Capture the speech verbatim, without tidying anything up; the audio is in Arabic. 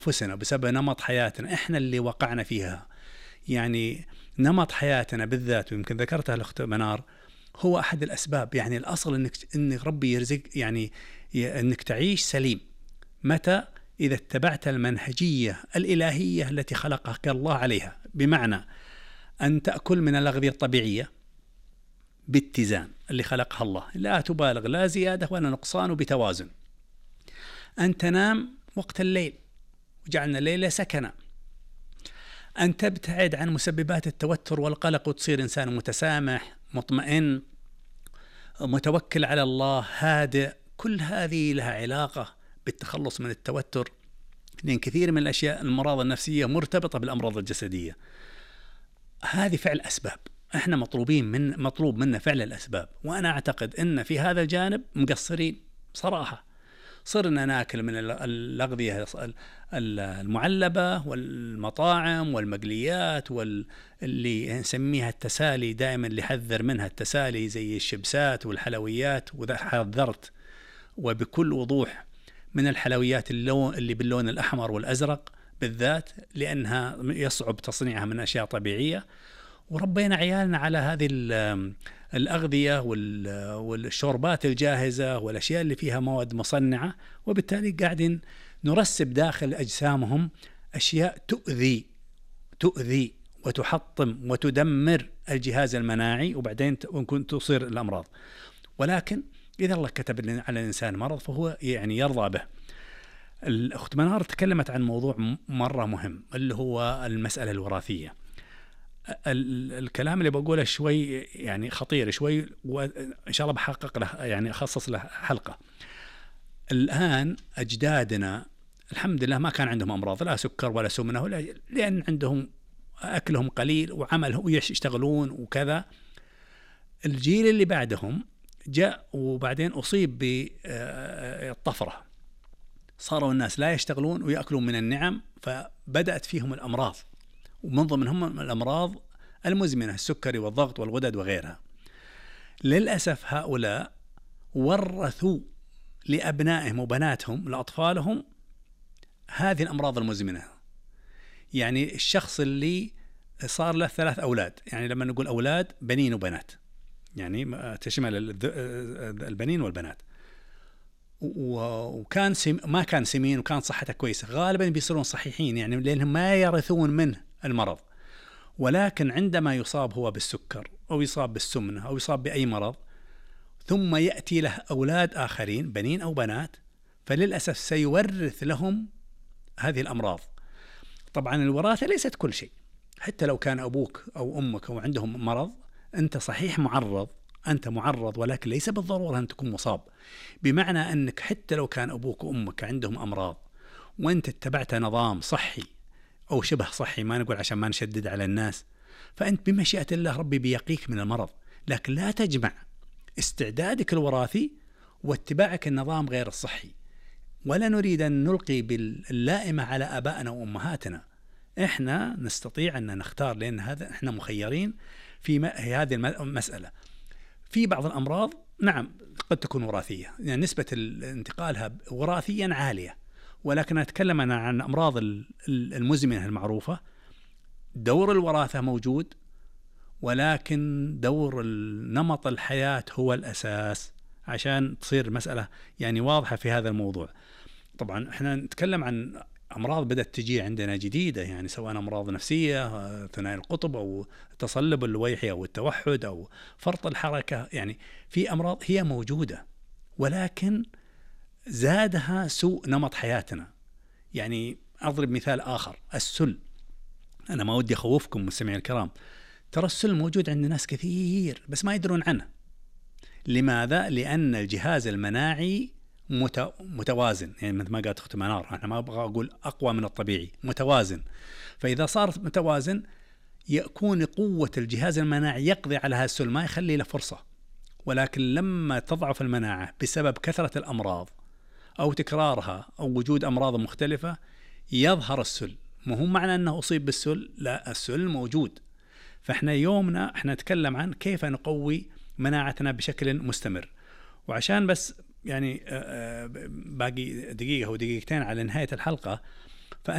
أنفسنا بسبب نمط حياتنا إحنا اللي وقعنا فيها. يعني نمط حياتنا بالذات، ويمكن ذكرتها الأخت منار، هو أحد الأسباب. يعني الأصل إنك إن ربي يرزق، يعني إنك تعيش سليم. متى؟ إذا اتبعت المنهجية الإلهية التي خلقك الله عليها، بمعنى أن تأكل من الأغذية الطبيعية باتزان اللي خلقها الله، لا تبالغ، لا زيادة ولا نقصان، وبتوازن. أن تنام وقت الليل، وجعلنا الليل سكنا. أن تبتعد عن مسببات التوتر والقلق، وتصير إنسان متسامح، مطمئن، متوكل على الله، هادئ. كل هذه لها علاقة بالتخلص من التوتر، لأن كثير من الأشياء الأمراض النفسية مرتبطة بالأمراض الجسدية. هذه فعل أسباب، إحنا مطلوبين من مطلوب منا فعل الأسباب. وأنا أعتقد أن في هذا الجانب مقصرين صراحة. صرنا ناكل من الأغذية المعلبة والمطاعم والمقليات واللي نسميها التسالي، دائما اللي حذر منها التسالي، زي الشيبسات والحلويات. وذا حذرت وبكل وضوح من الحلويات اللون اللي باللون الأحمر والأزرق بالذات، لأنها يصعب تصنيعها من أشياء طبيعية. وربينا عيالنا على هذه الأغذية والشوربات الجاهزة والأشياء اللي فيها مواد مصنعة، وبالتالي قاعدين نرسب داخل أجسامهم أشياء تؤذي تؤذي وتحطم وتدمر الجهاز المناعي، وبعدين ممكن تصير الأمراض. ولكن إذا الله كتب على الإنسان مرض فهو يعني يرضى به. الأخت منار تكلمت عن موضوع مرة مهم، اللي هو المسألة الوراثية. الكلام اللي بقوله شوي يعني خطير شوي، وإن شاء الله بحقق له، يعني أخصص له حلقة. الآن أجدادنا الحمد لله ما كان عندهم أمراض، لا سكر ولا سمنة، ولا، لأن عندهم أكلهم قليل وعملهم يشتغلون وكذا. الجيل اللي بعدهم جاء وبعدين أصيب بالطفرة، صاروا الناس لا يشتغلون ويأكلون من النعم، فبدأت فيهم الأمراض، ومن ضمنهم الأمراض المزمنة، السكري والضغط والغدد وغيرها. للأسف هؤلاء ورثوا لأبنائهم وبناتهم لأطفالهم هذه الأمراض المزمنة. يعني الشخص اللي صار له ثلاث أولاد، يعني لما نقول أولاد بنين وبنات، يعني تشمل البنين والبنات، وكان ما كان سمين وكان صحته كويسة، غالبا بيصيرون صحيحين، يعني لأنهم ما يرثون منه المرض. ولكن عندما يصاب هو بالسكر أو يصاب بالسمنة أو يصاب بأي مرض، ثم يأتي له أولاد آخرين بنين أو بنات، فللأسف سيورث لهم هذه الأمراض. طبعا الوراثة ليست كل شيء، حتى لو كان أبوك أو أمك أو عندهم مرض، أنت صحيح معرض، أنت معرض، ولكن ليس بالضرورة أن تكون مصاب. بمعنى أنك حتى لو كان أبوك وأمك عندهم أمراض وأنت اتبعت نظام صحي أو شبه صحي، ما نقول عشان ما نشدد على الناس، فأنت بمشيئة الله ربي بيقيك من المرض. لكن لا تجمع استعدادك الوراثي واتباعك النظام غير الصحي. ولا نريد أن نلقي باللائمة على آبائنا وأمهاتنا. إحنا نستطيع أن نختار، لأن هذا إحنا مخيرين في هذه المسألة. في بعض الأمراض نعم قد تكون وراثية، يعني نسبة انتقالها وراثيا عالية، ولكن أتكلم أنا عن أمراض المزمنة المعروفة. دور الوراثة موجود، ولكن دور نمط الحياة هو الأساس، عشان تصير مسألة يعني واضحة في هذا الموضوع. طبعا احنا نتكلم عن أمراض بدأت تجي عندنا جديدة، يعني سواء أمراض نفسية، ثنائي القطب أو تصلب اللويحي أو التوحد أو فرط الحركة. يعني في أمراض هي موجودة، ولكن زادها سوء نمط حياتنا. يعني أضرب مثال آخر، السل. أنا ما ودي أخوفكم مستمعين الكرام، ترى السل موجود عند ناس كثير بس ما يدرون عنه. لماذا؟ لأن الجهاز المناعي متوازن، يعني مثل ما قالت أخت منار، أنا ما أبغى أقول أقوى من الطبيعي، متوازن. فإذا صار متوازن يكون قوة الجهاز المناعي يقضي على هذا السل، ما يخلي له فرصة. ولكن لما تضعف المناعة بسبب كثرة الأمراض أو تكرارها أو وجود أمراض مختلفة، يظهر السل. ما هو معنى أنه أصيب بالسل، لا، السل موجود. فإحنا يومنا إحنا نتكلم عن كيف نقوي مناعتنا بشكل مستمر. وعشان بس يعني باقي دقيقة أو دقيقتين على نهاية الحلقة،